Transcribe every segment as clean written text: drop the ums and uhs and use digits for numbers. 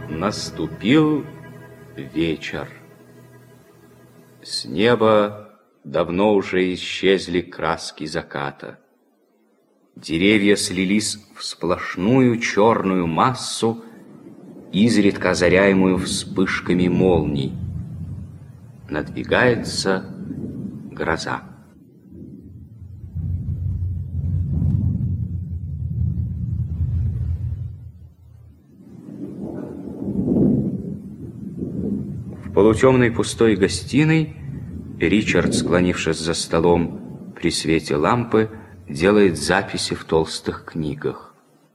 Наступил вечер. С неба давно уже исчезли краски заката. Деревья слились в сплошную черную массу, изредка озаряемую вспышками молний. Надвигается гроза. В полутемной пустой гостиной Ричард, склонившись за столом при свете лампы, делает записи в толстых книгах.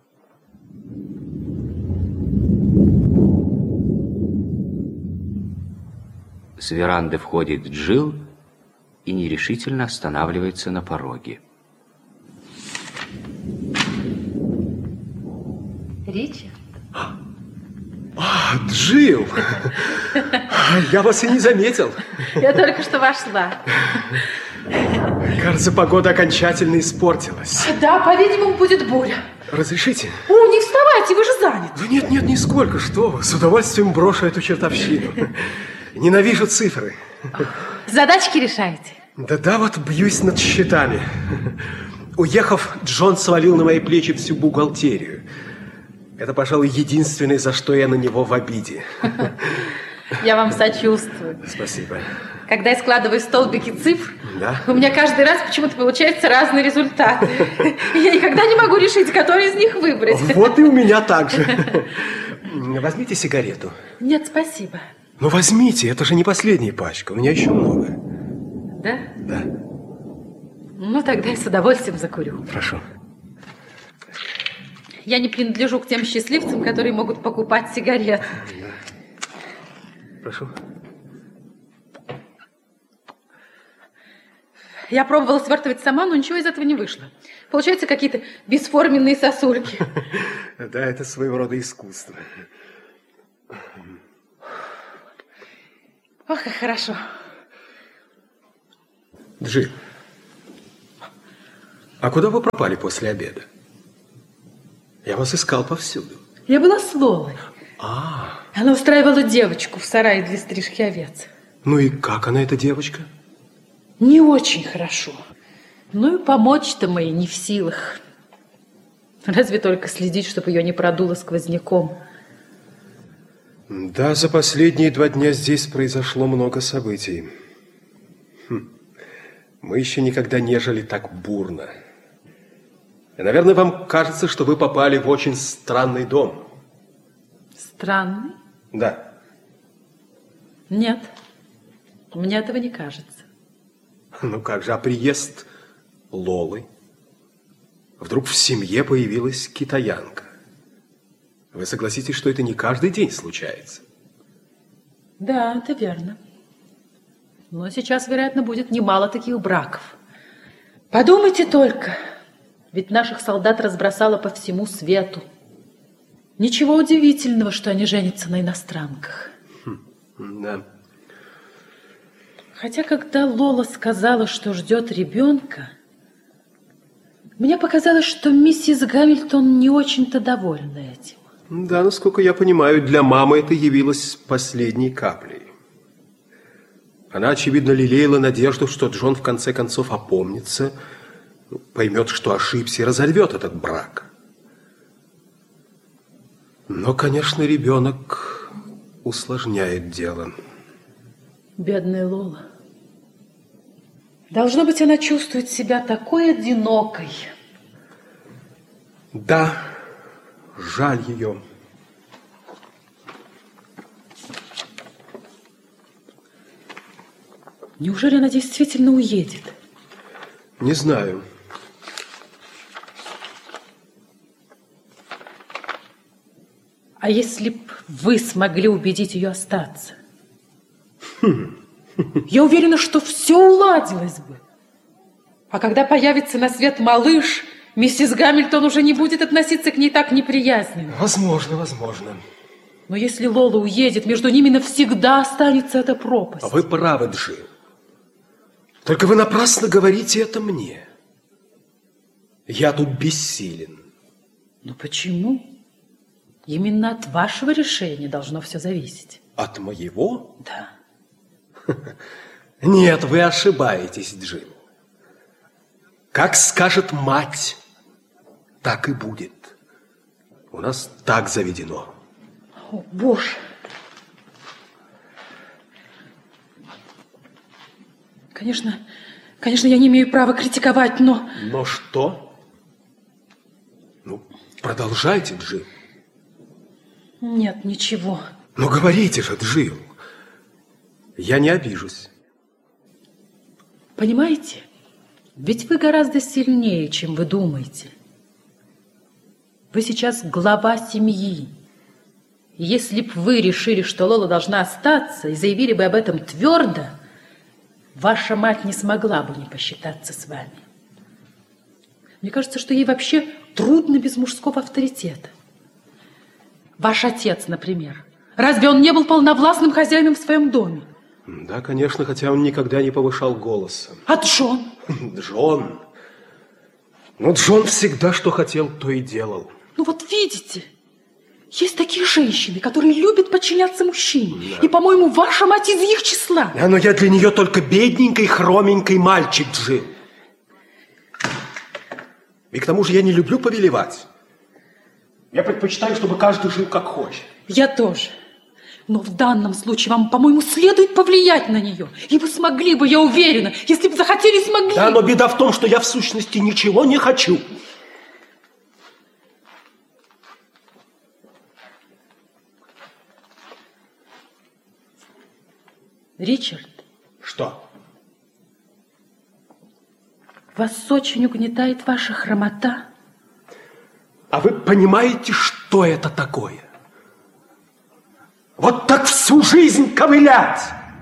С веранды входит Джилл и нерешительно останавливается на пороге. Ричард? Джилл! Я вас и не заметил. Я только что вошла. Кажется, погода окончательно испортилась. Да, по-видимому, будет буря. Разрешите? О, не вставайте, вы же заняты. Да нет, нисколько, что вы. С удовольствием брошу эту чертовщину. Ненавижу цифры. Задачки решаете? Да, вот бьюсь над счетами. Уехав, Джон свалил на мои плечи всю бухгалтерию. Это, пожалуй, единственное, за что я на него в обиде. Я вам сочувствую. Спасибо. Когда я складываю столбики цифр, да? У меня каждый раз почему-то получаются разные результаты. Я никогда не могу решить, который из них выбрать. Вот и у меня так же. Возьмите сигарету. Нет, спасибо. Ну, возьмите, это же не последняя пачка, у меня еще много. Да? Да. Ну, тогда я с удовольствием закурю. Прошу. Я не принадлежу к тем счастливцам, которые могут покупать сигареты. Да. Прошу. Я пробовала свертывать сама, но ничего из этого не вышло. Получаются какие-то бесформенные сосульки. Да, это своего рода искусство. Ох, как хорошо. Джилл, а куда вы пропали после обеда? Я вас искал повсюду. Я была с Лолой. А. Она устраивала девочку в сарае для стрижки овец. Ну и как она, эта девочка? Не очень хорошо. Ну и помочь-то мы не в силах. Разве только следить, чтобы ее не продуло сквозняком. Да, за последние 2 дня здесь произошло много событий. Мы еще никогда не жили так бурно. И, наверное, вам кажется, что вы попали в очень странный дом. Странный? Да. Нет, мне этого не кажется. Ну как же, а приезд Лолы? Вдруг в семье появилась китаянка. Вы согласитесь, что это не каждый день случается? Да, это верно. Но сейчас, вероятно, будет немало таких браков. Подумайте только, ведь наших солдат разбросало по всему свету. Ничего удивительного, что они женятся на иностранках. Да. Хотя, когда Лола сказала, что ждет ребенка, мне показалось, что миссис Гамильтон не очень-то довольна этим. Да, насколько я понимаю, для мамы это явилось последней каплей. Она, очевидно, лелеяла надежду, что Джон в конце концов опомнится, поймет, что ошибся и разорвет этот брак. Но, конечно, ребенок усложняет дело. Бедная Лола. Должно быть, она чувствует себя такой одинокой. Да, жаль ее. Неужели она действительно уедет? Не знаю. А если б вы смогли убедить ее остаться? Я уверена, что все уладилось бы. А когда появится на свет малыш, миссис Гамильтон уже не будет относиться к ней так неприязненно. Возможно, возможно. Но если Лола уедет, между ними навсегда останется эта пропасть. А вы правы, Джилл. Только вы напрасно говорите это мне. Я тут бессилен. Но почему? Именно от вашего решения должно все зависеть. От моего? Да. Нет, вы ошибаетесь, Джим. Как скажет мать, так и будет. У нас так заведено. О, Боже! Конечно, я не имею права критиковать, но... Но что? Ну, продолжайте, Джим. Нет, ничего. Ну, говорите же, Джим. Я не обижусь. Понимаете? Ведь вы гораздо сильнее, чем вы думаете. Вы сейчас глава семьи. И если бы вы решили, что Лола должна остаться, и заявили бы об этом твердо, ваша мать не смогла бы не посчитаться с вами. Мне кажется, что ей вообще трудно без мужского авторитета. Ваш отец, например. Разве он не был полновластным хозяином в своем доме? Да, конечно, хотя он никогда не повышал голоса. А Джон? Джон? Ну, Джон всегда что хотел, то и делал. Ну вот видите, есть такие женщины, которые любят подчиняться мужчине. Да. И, по-моему, ваша мать из их числа. Да, но я для нее только бедненький, хроменький мальчик, Джим. И к тому же я не люблю повелевать. Я предпочитаю, чтобы каждый жил как хочет. Я тоже. Но в данном случае вам, по-моему, следует повлиять на нее. И вы смогли бы, я уверена, если бы захотели, смогли. Да, но беда в том, что я в сущности ничего не хочу. Ричард. Что? Вас очень угнетает ваша хромота. А вы понимаете, что это такое? Вот так всю жизнь ковылять.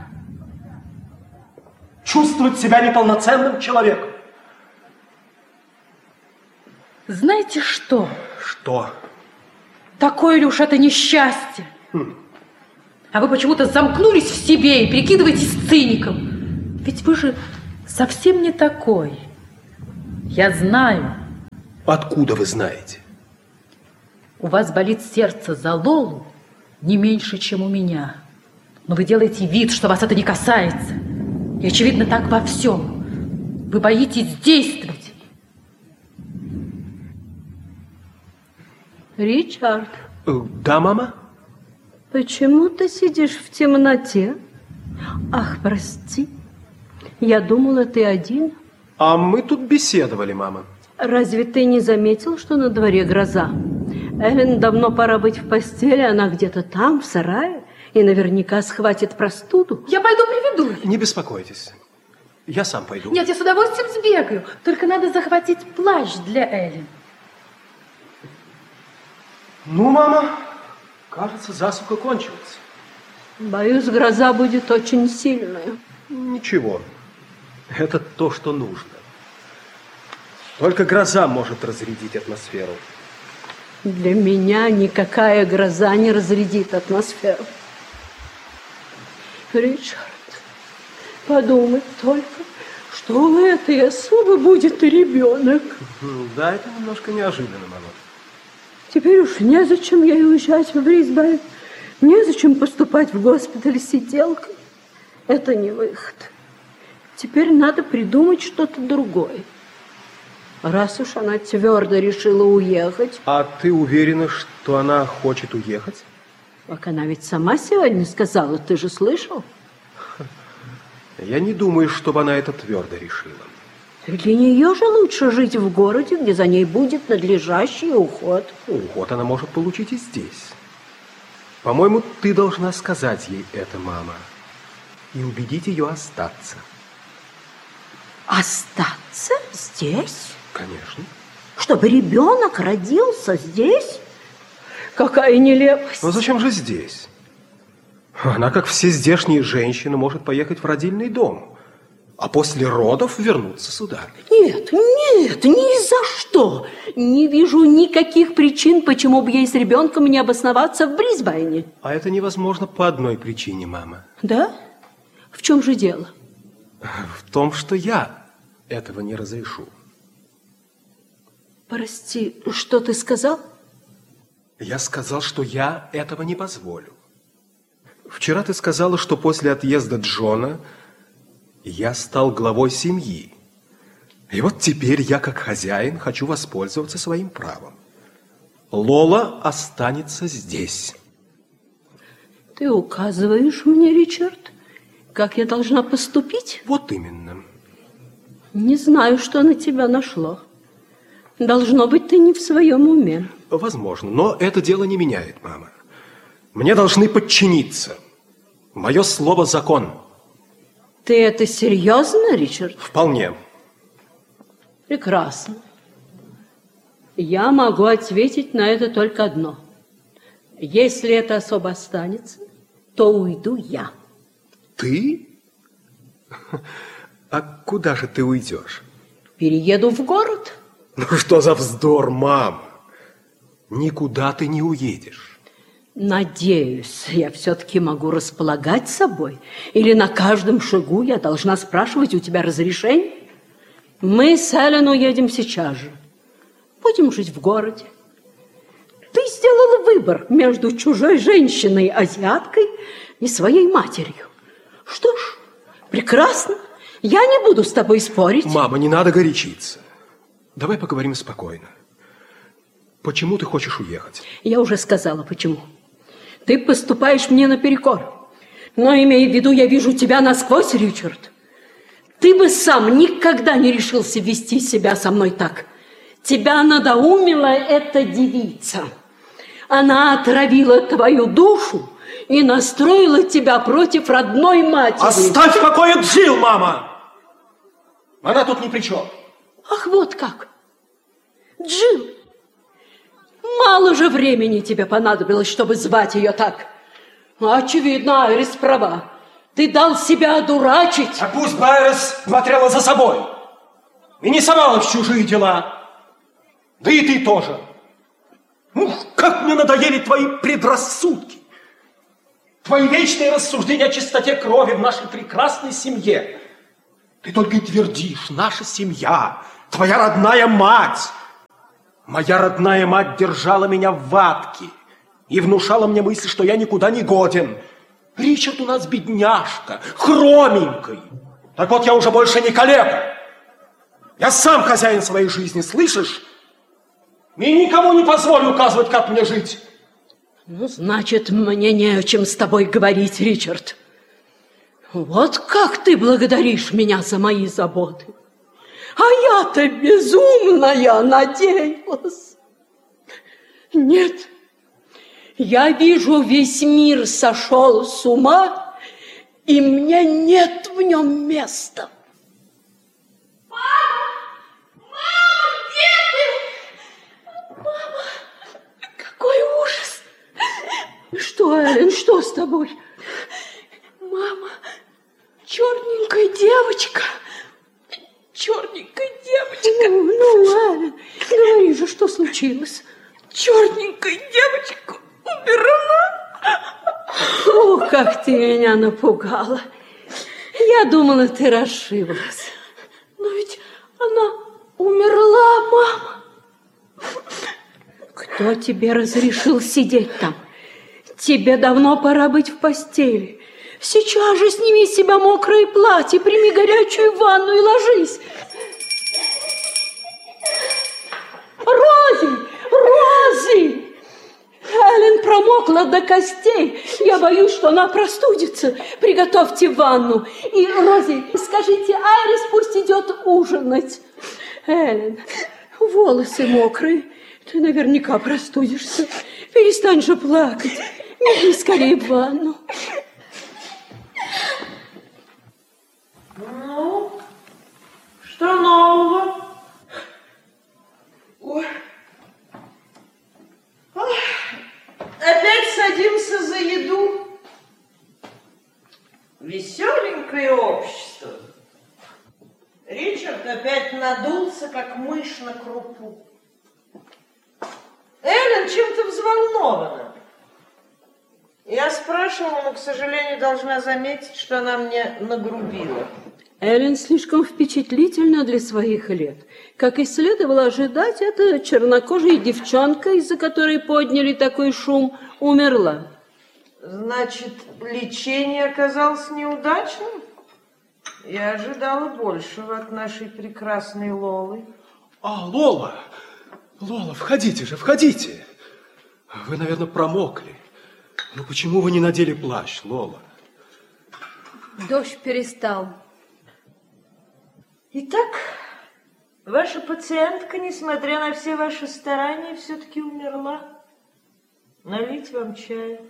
Чувствовать себя неполноценным человеком. Знаете что? Что? Такое ли уж это несчастье? А вы почему-то замкнулись в себе и прикидываетесь циником. Ведь вы же совсем не такой. Я знаю. Откуда вы знаете? У вас болит сердце за Лолу не меньше, чем у меня. Но вы делаете вид, что вас это не касается. И, очевидно, так во всем. Вы боитесь действовать. Ричард. Да, мама? Почему ты сидишь в темноте? Ах, прости. Я думала, ты один. А мы тут беседовали, мама. Разве ты не заметил, что на дворе гроза? Эллен, давно пора быть в постели, она где-то там, в сарае, и наверняка схватит простуду. Я пойду приведу ее. Не беспокойтесь. Я сам пойду. Нет, я с удовольствием сбегаю. Только надо захватить плащ для Эллен. Ну, мама, кажется, засуха кончилась. Боюсь, гроза будет очень сильная. Ничего. Это то, что нужно. Только гроза может разрядить атмосферу. Для меня никакая гроза не разрядит атмосферу. Ричард, подумай только, что у этой особы будет ребенок. Да, это немножко неожиданно, мама. Теперь уж незачем ей уезжать в Брисбен, незачем поступать в госпиталь сиделкой. Это не выход. Теперь надо придумать что-то другое. Раз уж она твердо решила уехать. А ты уверена, что она хочет уехать? Так она ведь сама сегодня сказала, ты же слышал? Я не думаю, чтобы она это твердо решила. Для нее же лучше жить в городе, где за ней будет надлежащий уход. Уход она может получить и здесь. По-моему, ты должна сказать ей это, мама, и убедить ее остаться. Остаться здесь? Конечно. Чтобы ребенок родился здесь? Какая нелепость. Но зачем же здесь? Она, как все здешние женщины, может поехать в родильный дом, а после родов вернуться сюда. Нет, нет, ни за что. Не вижу никаких причин, почему бы ей с ребенком не обосноваться в Брисбене. А это невозможно по одной причине, мама. Да? В чем же дело? В том, что я этого не разрешу. Прости, что ты сказал? Я сказал, что я этого не позволю. Вчера ты сказала, что после отъезда Джона я стал главой семьи. И вот теперь я, как хозяин, хочу воспользоваться своим правом. Лола останется здесь. Ты указываешь мне, Ричард, как я должна поступить? Вот именно. Не знаю, что на тебя нашло. Должно быть, ты не в своем уме. Возможно, но это дело не меняет, мама. Мне должны подчиниться. Мое слово – закон. Ты это серьезно, Ричард? Вполне. Прекрасно. Я могу ответить на это только одно. Если эта особа останется, то уйду я. Ты? А куда же ты уйдешь? Перееду в город. Ну что за вздор, мама? Никуда ты не уедешь. Надеюсь, я все-таки могу располагать собой. Или на каждом шагу я должна спрашивать у тебя разрешение? Мы с Эллен уедем сейчас же. Будем жить в городе. Ты сделала выбор между чужой женщиной, азиаткой, и своей матерью. Что ж, прекрасно. Я не буду с тобой спорить. Мама, не надо горячиться. Давай поговорим спокойно. Почему ты хочешь уехать? Я уже сказала, почему. Ты поступаешь мне наперекор. Но, имея в виду, я вижу тебя насквозь, Ричард. Ты бы сам никогда не решился вести себя со мной так. Тебя надоумила эта девица. Она отравила твою душу и настроила тебя против родной матери. Оставь в покое Джилл, мама! Она тут ни при чем. Ах, вот как. Джилл, мало же времени тебе понадобилось, чтобы звать ее так. Очевидно, Айрис права. Ты дал себя одурачить. А пусть бы Айрис смотрела за собой и не совалась в чужие дела. Да и ты тоже. Ух, как мне надоели твои предрассудки. Твои вечные рассуждения о чистоте крови в нашей прекрасной семье. Ты только и твердишь: наша семья, твоя родная мать. Моя родная мать держала меня в ватке и внушала мне мысль, что я никуда не годен. Ричард у нас бедняжка, хроменький. Так вот, я уже больше не калека. Я сам хозяин своей жизни, слышишь? И никому не позволю указывать, как мне жить. Ну, значит, мне не о чем с тобой говорить, Ричард. Вот как ты благодаришь меня за мои заботы. А я-то безумная надеялась. Нет, я вижу, весь мир сошел с ума, и мне нет в нем места. Какой ужас! Что, Эллен, что с тобой? Мама, черненькая девочка. Черненькая девочка. Ну, Эллен, говори же, что случилось? Черненькая девочка умерла. О, как ты меня напугала. Я думала, ты расшиблась. Но ведь она умерла, мама. Кто тебе разрешил сидеть там? Тебе давно пора быть в постели. Сейчас же сними с себя мокрое платье, прими горячую ванну и ложись. Рози! Рози! Эллен промокла до костей. Я боюсь, что она простудится. Приготовьте ванну. И, Рози, скажите Айрис, пусть идет ужинать. Эллен, волосы мокрые. Ты наверняка простудишься. Перестань же плакать. Иди скорее в ванну. Ну, что нового? Ой. Опять садимся за еду. Веселенькое общество. Ричард опять надулся, как мышь на крупу. Эллен чем-то взволнована. Я спрашивала, но, к сожалению, должна заметить, что она мне нагрубила. Эллен слишком впечатлительна для своих лет. Как и следовало ожидать, эта чернокожая девчонка, из-за которой подняли такой шум, умерла. Значит, лечение оказалось неудачным? Я ожидала большего от нашей прекрасной Лолы. А, Лола! Лола, входите же, входите! Вы, наверное, промокли. Ну почему вы не надели плащ, Лола? Дождь перестал. Итак, ваша пациентка, несмотря на все ваши старания, все-таки умерла. Налить вам чаю?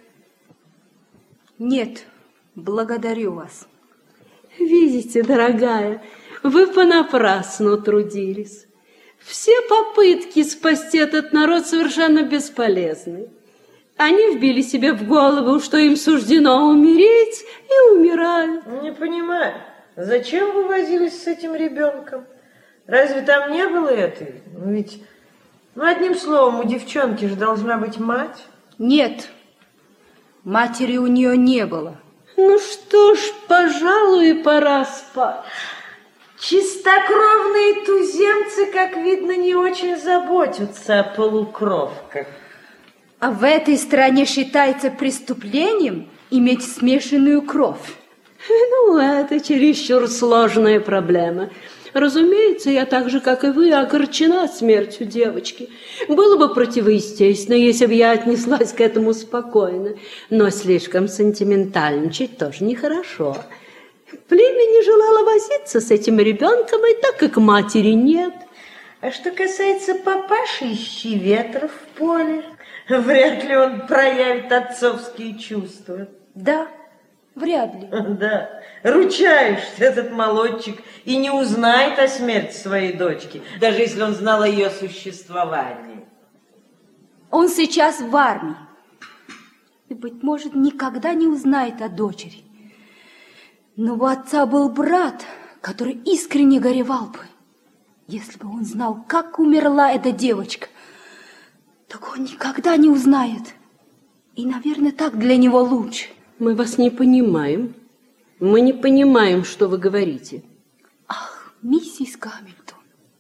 Нет, благодарю вас. Видите, дорогая, вы понапрасну трудились. Все попытки спасти этот народ совершенно бесполезны. Они вбили себе в голову, что им суждено умереть, и умирают. Не понимаю, зачем вы возились с этим ребенком? Разве там не было этой? Ведь, одним словом, у девчонки же должна быть мать. Нет, матери у нее не было. Ну что ж, пожалуй, пора спать. Чистокровные туземцы, как видно, не очень заботятся о полукровках. А в этой стране считается преступлением иметь смешанную кровь. Ну, это чересчур сложная проблема. Разумеется, я так же, как и вы, огорчена смертью девочки. Было бы противоестественно, если бы я отнеслась к этому спокойно. Но слишком сентиментальничать тоже нехорошо. Племя не желало возиться с этим ребенком, и так как матери нет. А что касается папаши, ищи ветра в поле. Вряд ли он проявит отцовские чувства. Да, вряд ли. Да, ручаюсь, что этот молодчик и не узнает о смерти своей дочки, даже если он знал о ее существовании. Он сейчас в армии и, быть может, никогда не узнает о дочери. Но у отца был брат, который искренне горевал бы. Если бы он знал, как умерла эта девочка, так он никогда не узнает. И, наверное, так для него лучше. Мы вас не понимаем. Мы не понимаем, что вы говорите. Ах, миссис Гамильтон,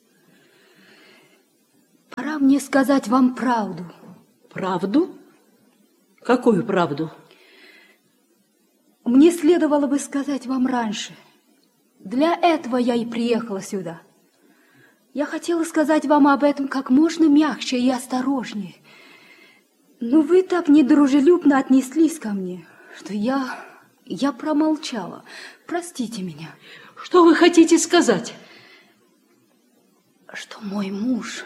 пора мне сказать вам правду. Правду? Какую правду? Мне следовало бы сказать вам раньше. Для этого я и приехала сюда. Я хотела сказать вам об этом как можно мягче и осторожнее. Но вы так недружелюбно отнеслись ко мне, что я промолчала. Простите меня. Что вы хотите сказать? Что мой муж,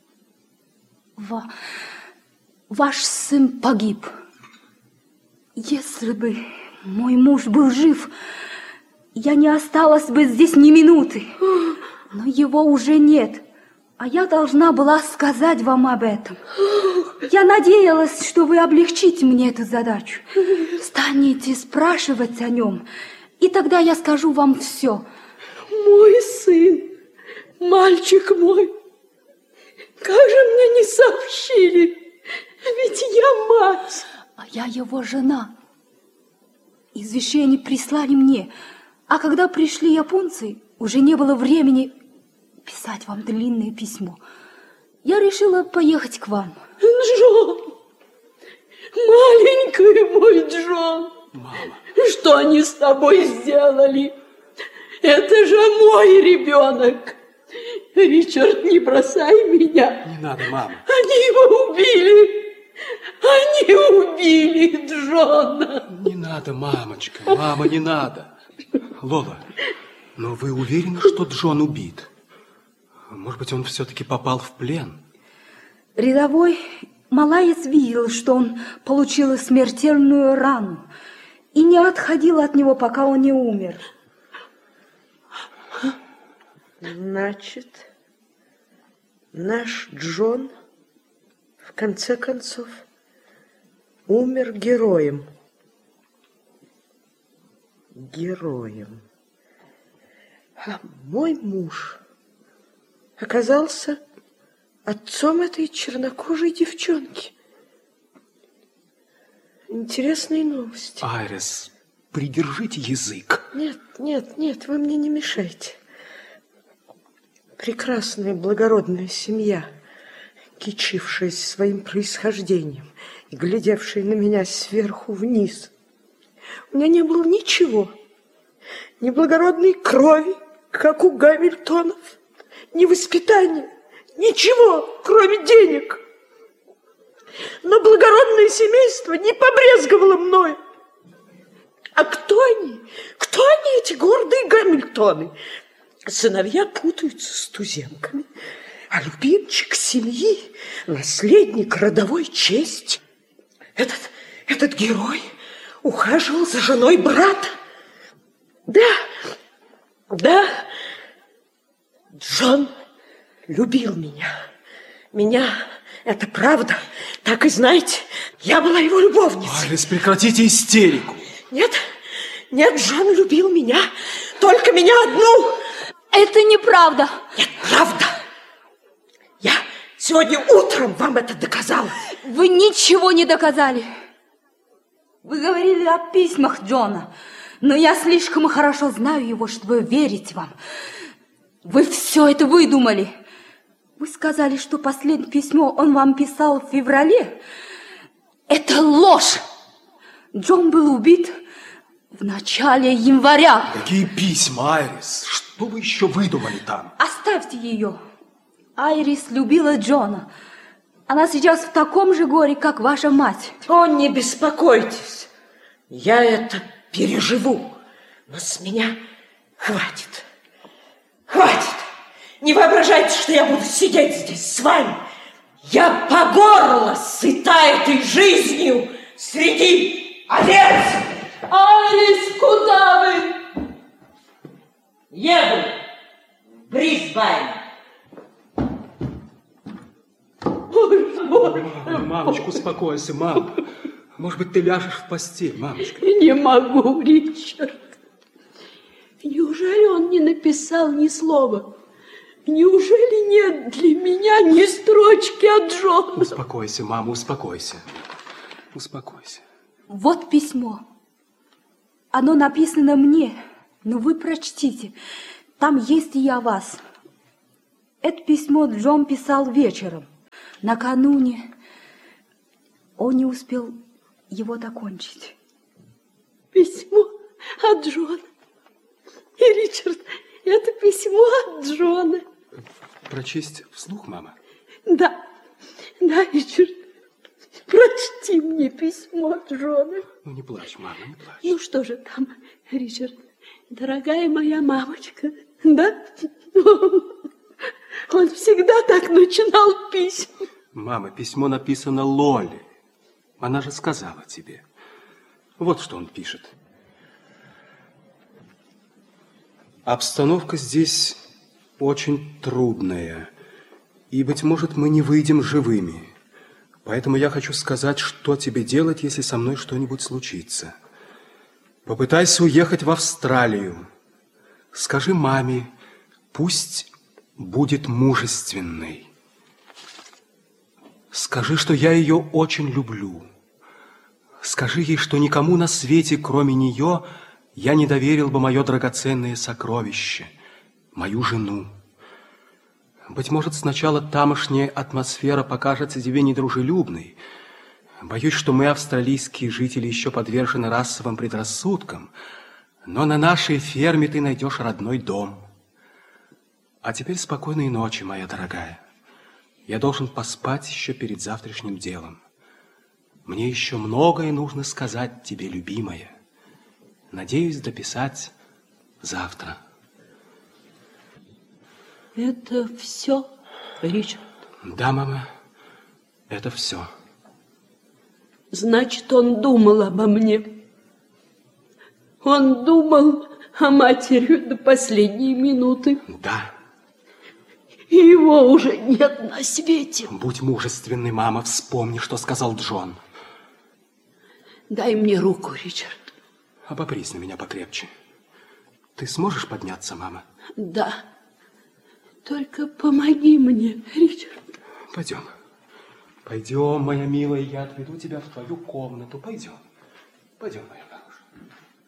ваш сын погиб. Если бы мой муж был жив, я не осталась бы здесь ни минуты. Но его уже нет, а я должна была сказать вам об этом. Я надеялась, что вы облегчите мне эту задачу. Станете спрашивать о нем, и тогда я скажу вам все. Мой сын, мальчик мой, как же мне не сообщили? Ведь я мать. А я его жена. Извещение прислали мне, а когда пришли японцы, уже не было времени писать вам длинное письмо. Я решила поехать к вам. Джон, маленький мой Джон, Мама. что они с тобой сделали? Это же мой ребенок. Ричард, не бросай меня. Не надо, мама. Они его убили. Они убили Джона. Не надо, мамочка. Мама, не надо. Лола, но вы уверены, что Джон убит? Может быть, он все-таки попал в плен? Рядовой малаец видел, что он получил смертельную рану и не отходил от него, пока он не умер. Значит, наш Джон в конце концов умер героем. Героем. А мой муж оказался отцом этой чернокожей девчонки. Интересные новости. Айрис, придержите язык. Нет, нет, нет, вы мне не мешайте. Прекрасная, благородная семья, кичившаяся своим происхождением и глядевшая на меня сверху вниз. У меня не было ничего, ни благородной крови, как у Гамильтонов, ни воспитания, ничего, кроме денег. Но благородное семейство не побрезговало мною. А кто они? Кто они, эти гордые Гамильтоны? Сыновья путаются с туземками, а любимчик семьи, наследник родовой чести, этот герой ухаживал за женой брата. Да, Джон любил меня. Меня, это правда, так и знаете, я была его любовницей. Айрис, прекратите истерику. Нет, Джон любил меня, только меня одну. Это неправда. Нет, правда. Я сегодня утром вам это доказала. Вы ничего не доказали. Вы говорили о письмах Джона, но я слишком хорошо знаю его, чтобы верить вам. Вы все это выдумали. Вы сказали, что последнее письмо он вам писал в феврале. Это ложь. Джон был убит в начале января. Какие письма, Айрис? Что вы еще выдумали там? Оставьте ее. Айрис любила Джона. Она сейчас в таком же горе, как ваша мать. О, не беспокойтесь. Я это переживу. Но с меня хватит. Хватит. Не воображайте, что я буду сидеть здесь с вами. Я по горло сыта этой жизнью среди овец. Айрис, куда вы? Еду в Брисбен. Мамочка, успокойся, мам. Может быть, ты ляжешь в постель, мамочка? Не могу, Ричард. Неужели он не написал ни слова? Неужели нет для меня ни строчки от Джона? Успокойся, мама, успокойся. Успокойся. Вот письмо. Оно написано мне, но вы прочтите. Там есть и о вас. Это письмо Джон писал вечером. Накануне он не успел его докончить. Письмо от Джона. И, Ричард, это письмо от Джона. Прочесть вслух, мама? Да, Ричард, прочти мне письмо Джона. Ну, не плачь, мама, не плачь. Ну, что же там, Ричард? Дорогая моя мамочка, да? Он всегда так начинал письма. Мама, письмо написано Лоле. Она же сказала тебе. Вот что он пишет. Обстановка здесь очень трудная, и, быть может, мы не выйдем живыми. Поэтому я хочу сказать, что тебе делать, если со мной что-нибудь случится. Попытайся уехать в Австралию. Скажи маме, пусть будет мужественной. Скажи, что я ее очень люблю. Скажи ей, что никому на свете, кроме нее, я не доверил бы мое драгоценное сокровище, мою жену. Быть может, сначала тамошняя атмосфера покажется тебе недружелюбной. Боюсь, что мы, австралийские жители, еще подвержены расовым предрассудкам, но на нашей ферме ты найдешь родной дом. А теперь спокойной ночи, моя дорогая. Я должен поспать еще перед завтрашним делом. Мне еще многое нужно сказать тебе, любимая. Надеюсь дописать завтра. Это все, Ричард? Да, мама, это все. Значит, он думал обо мне. Он думал о матери до последней минуты. Да. И его уже нет на свете. Будь мужественной, мама, вспомни, что сказал Джон. Дай мне руку, Ричард. Обопрись на меня покрепче. Ты сможешь подняться, мама? Да. Только помоги мне, Ричард. Пойдем. Пойдем, моя милая, я отведу тебя в твою комнату. Пойдем. Пойдем, моя.